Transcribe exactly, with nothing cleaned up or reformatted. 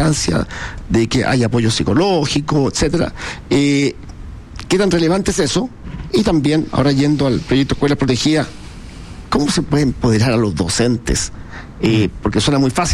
importancia de que haya apoyo psicológico, etcétera. Eh, ¿Qué tan relevante es eso? Y también, ahora yendo al proyecto Escuelas Protegidas, ¿cómo se puede empoderar a los docentes? Eh, porque suena muy fácil.